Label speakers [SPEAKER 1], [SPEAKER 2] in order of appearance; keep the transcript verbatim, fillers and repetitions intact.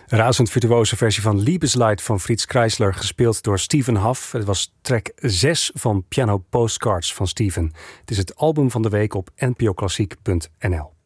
[SPEAKER 1] razend virtuoze versie van Liebeslied van Fritz Kreisler, gespeeld door Steven Huff. Het was track zes van Piano Postcards van Steven. Het is het album van de week op n p o klassiek punt n l.